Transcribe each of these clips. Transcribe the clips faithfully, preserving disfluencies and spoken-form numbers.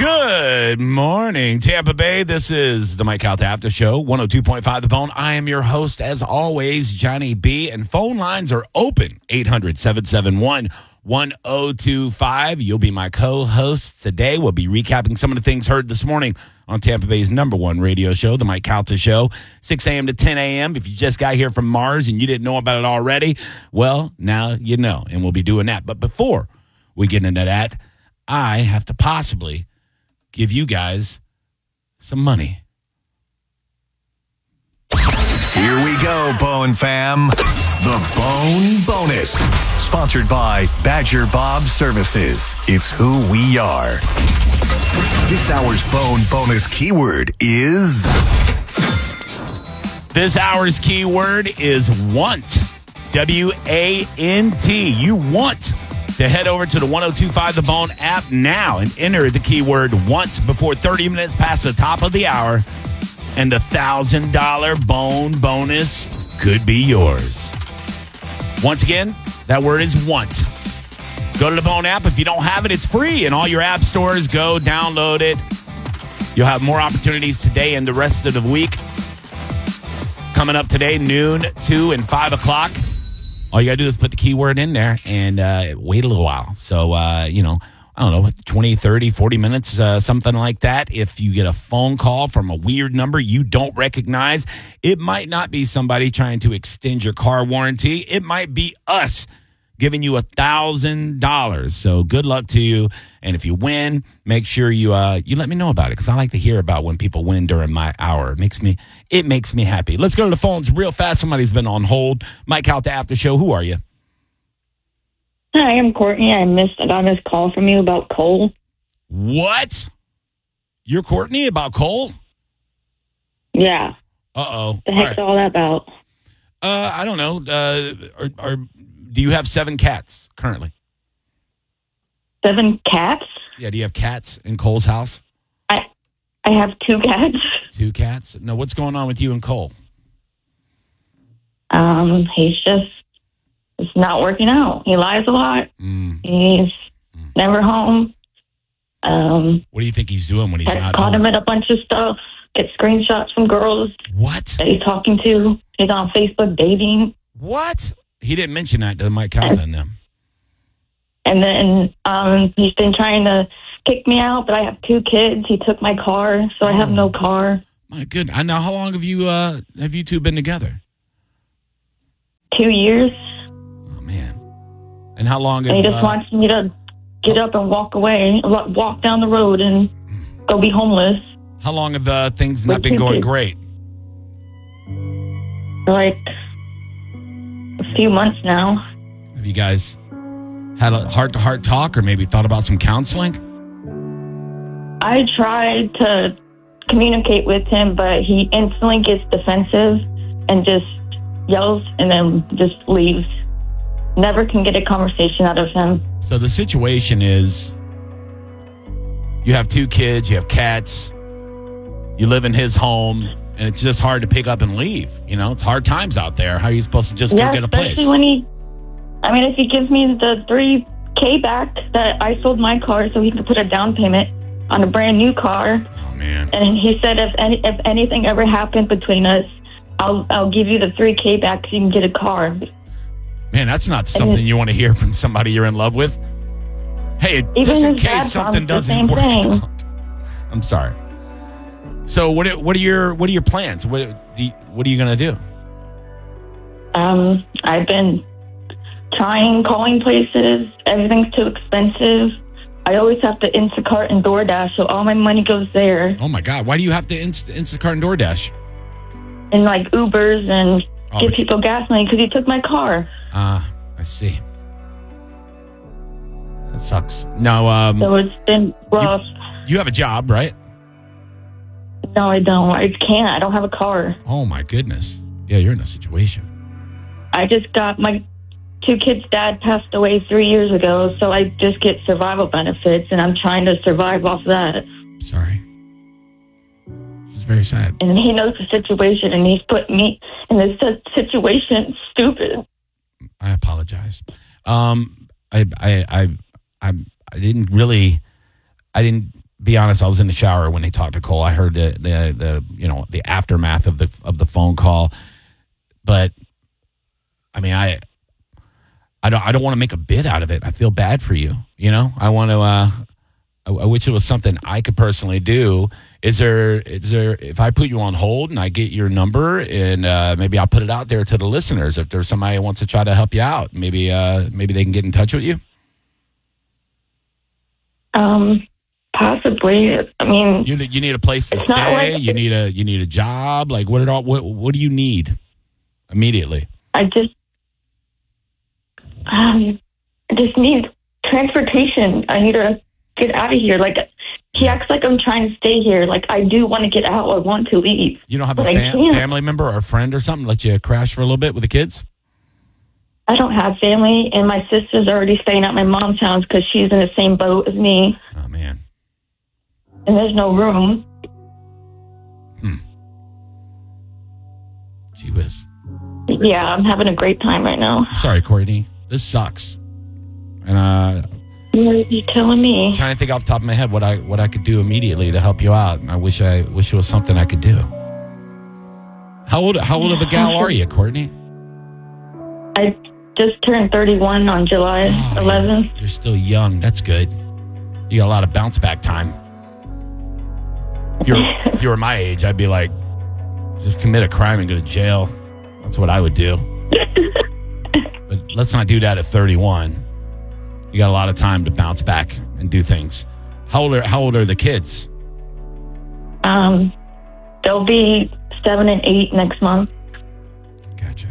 Good morning, Tampa Bay. This is the Mike Calta After Show, one oh two point five The Bone. I am your host, as always, Johnny B. And phone lines are open, eight hundred, seven seven one, one oh two five. You'll be my co-host today. We'll be recapping some of the things heard this morning on Tampa Bay's number one radio show, the Mike Calta Show, six a.m. to ten a.m. If you just got here from Mars and you didn't know about it already, well, now you know, and we'll be doing that. But before we get into that, I have to possibly give you guys some money. Here we go, Bone fam. The Bone Bonus. Sponsored by Badger Bob Services. It's who we are. This hour's Bone Bonus keyword is... This hour's keyword is want. W A N T. You want to head over to the one oh two five The Bone app now and enter the keyword once before thirty minutes past the top of the hour, and the one thousand dollars Bone Bonus could be yours. Once again, that word is want. Go to the Bone app. If you don't have it, it's free in all your app stores. Go download it. You'll have more opportunities today and the rest of the week. Coming up today, noon, two, and five o'clock. All you got to do is put the keyword in there and uh, wait a little while. So, uh, you know, I don't know, twenty, thirty, forty minutes, uh, something like that. If you get a phone call from a weird number you don't recognize, it might not be somebody trying to extend your car warranty. It might be us giving you one thousand dollars. So good luck to you. And if you win, make sure you uh, you let me know about it, because I like to hear about when people win during my hour. It makes me it makes me happy. Let's go to the phones real fast. Somebody's been on hold. Mike out the After Show. Who are you? Hi, I'm Courtney. I missed I got this call from you about coal. What? You're Courtney about coal? Yeah. Uh-oh. The heck's all, right. all that about? Uh, I don't know. Uh, are, are, do you have seven cats currently? Seven cats? Yeah, do you have cats in Cole's house? I I have two cats. Two cats? No, what's going on with you and Cole? Um, he's just it's not working out. He lies a lot. Mm. He's mm. never home. Um, what do you think he's doing when he's I not caught home? him at a bunch of stuff. Get screenshots from girls. What? That he's talking to. He's on Facebook dating. What? He didn't mention that to Mike Calta and them. And then um, he's been trying to kick me out, but I have two kids. He took my car, so I have oh. no car. My goodness. I know. How long have you uh, have you two been together? Two years. Oh, man. And how long have... And he just uh, wants me to get up and walk away, walk down the road and go be homeless. How long have uh, things not With been two going kids. great? Like a few months now. Have you guys had a heart-to-heart talk or maybe thought about some counseling? I tried to communicate with him, but he instantly gets defensive and just yells and then just leaves. Never can get a conversation out of him. So the situation is you have two kids, you have cats, you live in his home, and it's just hard to pick up and leave. You know, it's hard times out there. How are you supposed to just yeah, go get a place? Especially when he, I mean, if he gives me the three K back that I sold my car so he could put a down payment on a brand new car. Oh, man. And he said if any, if anything ever happened between us, I'll I'll give you the three K back so you can get a car. Man, that's not something you want to hear from somebody you're in love with. Hey, Even just in his dad case something promised the doesn't same work thing. out. I'm sorry. So what are, what are your what are your plans? What do you, what are you going to do? Um, I've been trying calling places. Everything's too expensive. I always have to Instacart and DoorDash, so all my money goes there. Oh, my God. Why do you have to Inst- Instacart and DoorDash? And like Ubers and Oh, give but- people gas money because he took my car. Ah, uh, I see. That sucks. No, um, So it's been rough. you have a job, right? No, I don't. I can't. I don't have a car. Oh, my goodness. Yeah, you're in a situation. I just got my two kids' dad passed away three years ago, so I just get survival benefits, and I'm trying to survive off that. Sorry. It's very sad. And he knows the situation, and he's put me in this situation. It's stupid. I apologize. Um, I, I, I, I, I didn't really, I didn't be honest, I was in the shower when they talked to Cole. I heard the the, the you know the aftermath of the of the phone call, but I mean, I I don't I don't want to make a bit out of it. I feel bad for you. You know, I want to. Uh, I, I wish it was something I could personally do. Is there is there if I put you on hold and I get your number and uh, maybe I'll put it out there to the listeners if there's somebody who wants to try to help you out, maybe uh, maybe they can get in touch with you. Um. Possibly. I mean, You you need a place to It's not stay. like- you need a you need a job. Like what it all what what do you need immediately? I just, um, I just need transportation. I need to get out of here. Like, he acts like I'm trying to stay here. Like, I do want to get out. I want to leave. You don't have a But I fam- can't. family member or a friend or something let you crash for a little bit with the kids? I don't have family, and my sister's already staying at my mom's house because she's in the same boat as me, Oh man. and there's no room. Gee whiz. Yeah, I'm having a great time right now. Sorry, Courtney. This sucks. And uh You're, you're telling me. trying to think off the top of my head what I what I could do immediately to help you out. And I wish I wish it was something I could do. How old how old of a gal are you, Courtney? I just turned thirty-one on July Oh, eleventh. You're still young. That's good. You got a lot of bounce back time. If you're if you were my age, I'd be like, just commit a crime and go to jail. That's what I would do. But let's not do that at thirty-one. You got a lot of time to bounce back and do things. How old are how old are the kids? Um, they'll be seven and eight next month. Gotcha.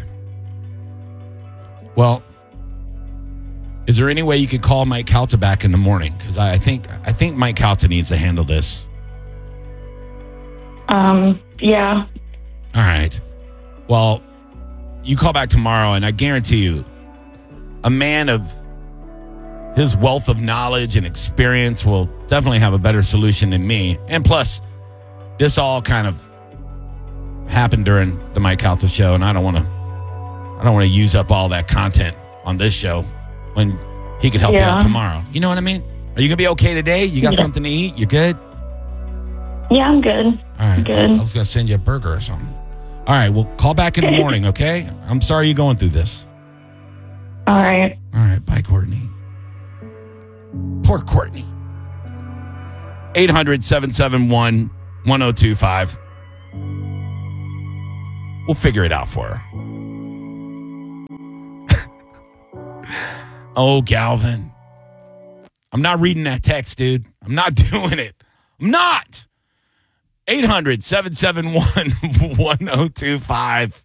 Well, is there any way you could call Mike Calta back in the morning? Because I, I think I think Mike Calta needs to handle this. Um, yeah. All right. Well, you call back tomorrow, and I guarantee you, a man of his wealth of knowledge and experience will definitely have a better solution than me. And plus, this all kind of happened during the Mike Calta show, and I don't want to. I don't want to use up all that content on this show when he could help you Yeah. out tomorrow. You know what I mean? Are you gonna be okay today? You got Yeah. something to eat? You good? Yeah, I'm good. All right. Good. I was gonna send you a burger or something. All right. Well, call back in the morning, okay? I'm sorry you're going through this. All right. All right. Bye, Courtney. Poor Courtney. eight hundred, seven seven one, one oh two five. We'll figure it out for her. Oh, Galvin. I'm not reading that text, dude. I'm not doing it. I'm not. eight hundred, seven seven one, one oh two five.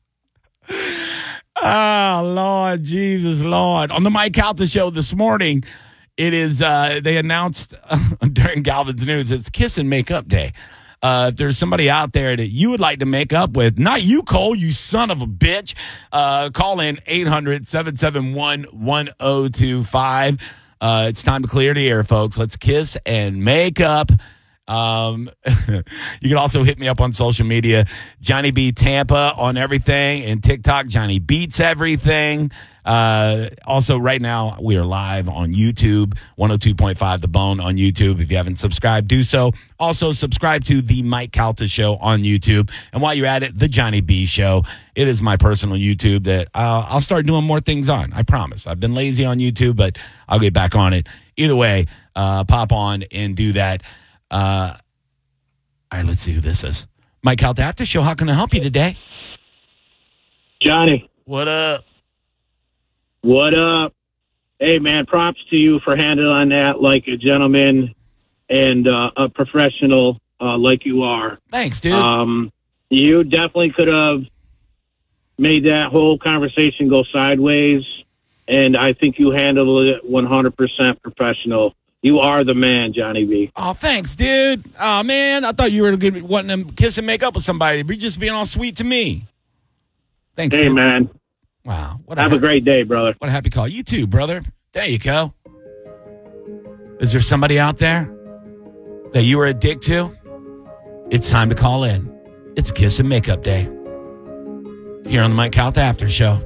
Oh, Lord, Jesus, Lord. On the Mike Calta show this morning, it is, uh, they announced uh, during Galvin's News, it's Kiss and Make Up Day. Uh, if there's somebody out there that you would like to make up with, not you, Cole, you son of a bitch, uh, call in eight hundred, seven seven one, one oh two five. Uh, it's time to clear the air, folks. Let's kiss and make up. Um, you can also hit me up on social media, Johnny B Tampa on everything, and TikTok, Johnny Beats Everything. Uh, also, right now, we are live on YouTube, one oh two point five The Bone on YouTube. If you haven't subscribed, do so. Also, subscribe to The Mike Calta Show on YouTube. And while you're at it, The Johnny B Show. It is my personal YouTube that uh, I'll start doing more things on. I promise. I've been lazy on YouTube, but I'll get back on it. Either way, uh, pop on and do that. Uh, all right, let's see who this is. Mike Calta After Show. How can I help you today? Johnny, What up? what up? Hey, man, props to you for handling that like a gentleman and uh, a professional uh, like you are. Thanks, dude. Um, you definitely could have made that whole conversation go sideways, and I think you handled it one hundred percent professional. You are the man, Johnny B. Oh, thanks, dude. Oh, man, I thought you were gonna be wanting to kiss and make up with somebody. You're just being all sweet to me. Thanks, Hey, dude. man, Wow. What have a, a great day, brother. What a happy call. You too, brother. There you go. Is there somebody out there that you were a dick to? It's time to call in. It's Kiss and Makeup Day here on the Mike Calta After Show.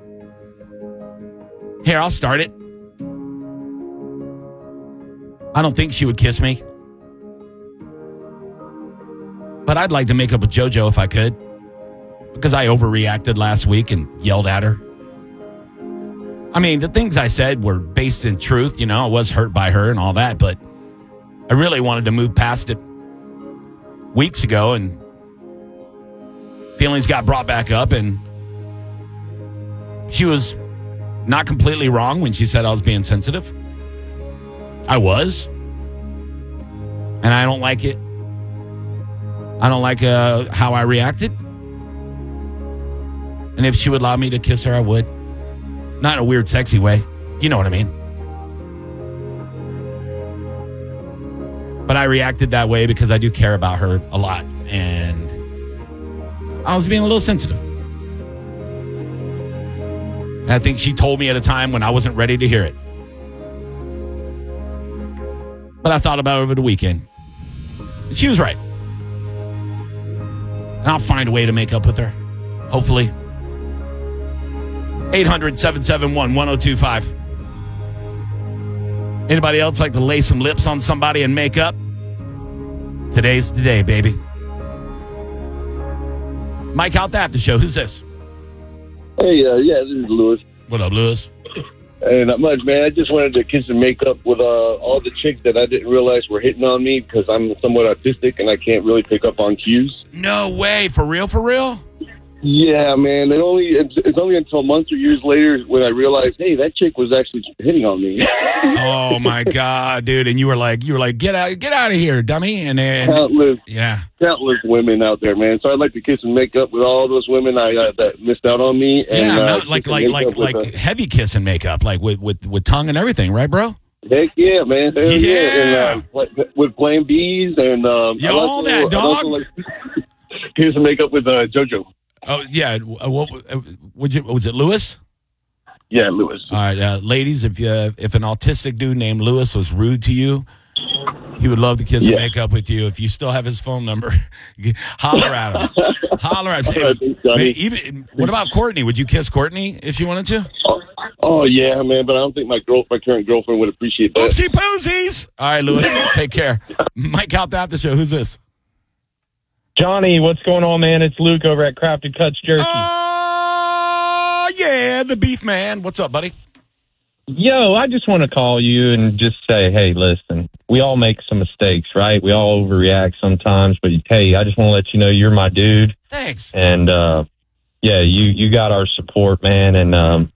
Here, I'll start it. I don't think she would kiss me. But I'd like to make up with JoJo if I could, because I overreacted last week and yelled at her. I mean, the things I said were based in truth. You know, I was hurt by her and all that, but I really wanted to move past it weeks ago, and feelings got brought back up, and she was not completely wrong when she said I was being sensitive. I was. And I don't like it. I don't like uh, how I reacted. And if she would allow me to kiss her, I would. Not in a weird, sexy way. You know what I mean. But I reacted that way because I do care about her a lot. And I was being a little sensitive. And I think she told me at a time when I wasn't ready to hear it. But I thought about it over the weekend. She was right. And I'll find a way to make up with her. Hopefully. eight hundred, seven seven one, one oh two five. Anybody else like to lay some lips on somebody and make up? Today's the day, baby. Mike out the after show. Who's this? Hey, uh, yeah, this is Lewis. What up, Lewis? Hey, not much, man. I just wanted to kiss and make up with uh, all the chicks that I didn't realize were hitting on me because I'm somewhat autistic and I can't really pick up on cues. No way. For real, for real? Yeah, man. It only it's, it's only until months or years later when I realized, hey, that chick was actually hitting on me. Oh my God, dude! And you were like, you were like, get out, get out of here, dummy! And then, countless, yeah, countless women out there, man. So I'd like to kiss and make up with all those women I uh, that missed out on me. And, yeah, uh, no, like like like like a, heavy kiss and makeup, like with, with with tongue and everything, right, bro? Heck yeah, man! Hell yeah, yeah. And, uh, with Plan B's and um, you all that dog. Like, kiss and make up with uh, JoJo. Oh yeah, what would you? Was it Lewis? Yeah, Lewis. All right, uh, ladies, if you, if an autistic dude named Lewis was rude to you, he would love to kiss yeah. and make up with you. If you still have his phone number, holler at him. Holler at him. Hey, even what about Courtney? Would you kiss Courtney if she wanted to? Oh, oh yeah, man, but I don't think my girl, my current girlfriend would appreciate that. Oopsie poosies. All right, Lewis, take care. Mike out the after show. Who's this? Johnny, what's going on, man? It's Luke over at Crafted Cuts Jerky. Oh, uh, yeah, the beef man. What's up, buddy? Yo, I just want to call you and just say, hey, listen, we all make some mistakes, right? We all overreact sometimes, but hey, I just want to let you know you're my dude. Thanks. And, uh, yeah, you, you got our support, man, and um,